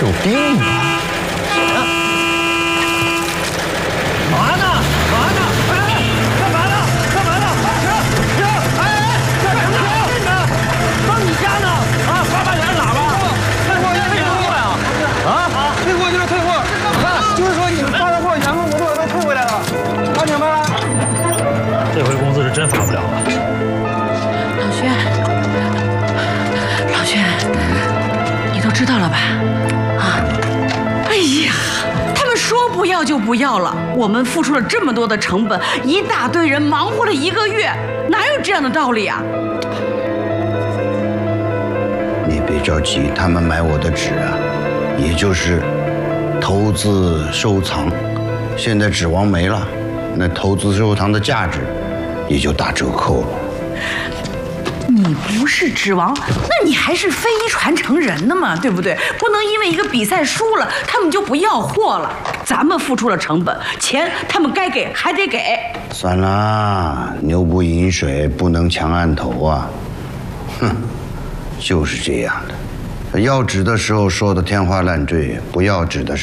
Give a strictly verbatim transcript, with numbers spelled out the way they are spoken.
有病吧？ 嘛呢？嘛呢？哎，干嘛呢？干嘛呢？停停！哎哎，干什么呢？放你家呢？啊，八八两喇叭，退货退货呀！啊啊，退货就是退货，就是说你们发的货原封不动都退回来了，看明白了？ 这回工资是真发不了了。 老轩，老轩，你都知道了吧？啊！哎呀，他们说不要就不要了，我们付出了这么多的成本，一大堆人忙活了一个月，哪有这样的道理啊？ 你别着急，他们买我的纸啊，也就是投资收藏。现在纸王没了，那投资收藏的价值也就打折扣了。 你不是指王，那你还是非遗传承人呢嘛，对不对？不能因为一个比赛输了，他们就不要货了。咱们付出了成本，钱他们该给还得给。 算了，牛不饮水，不能强按头啊！哼，就是这样的。要纸的时候说的天花乱坠，不要纸的时候